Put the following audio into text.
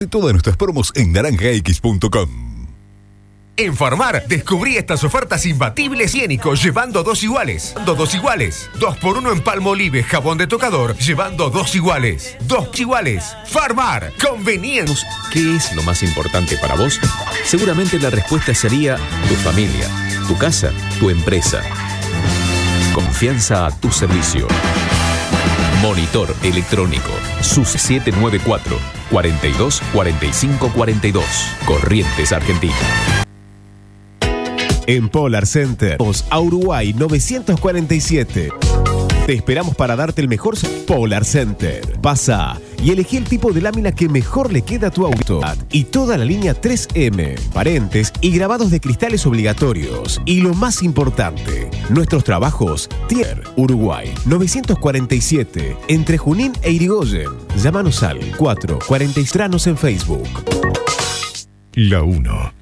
de todas nuestras promos en naranjax.com. En Farmar, descubrí estas ofertas imbatibles higiénicos llevando 2 iguales. 2 iguales. 2x1 en Palmolive, jabón de tocador, llevando 2 iguales. 2 iguales. Farmar, conveniente. ¿Qué es lo más importante para vos? Seguramente la respuesta sería tu familia, tu casa, tu empresa. Confianza a tu servicio. Monitor electrónico. SUS 794 42 45 42. Corrientes, Argentina. En Polar Center, a Uruguay 947. Te esperamos para darte el mejor Polar Center. Pasa y elegí el tipo de lámina que mejor le queda a tu auto. Y toda la línea 3M, parentes y grabados de cristales obligatorios. Y lo más importante, nuestros trabajos, Tier Uruguay 947, entre Junín e Irigoyen. Llámanos al 440 en Facebook. La 1.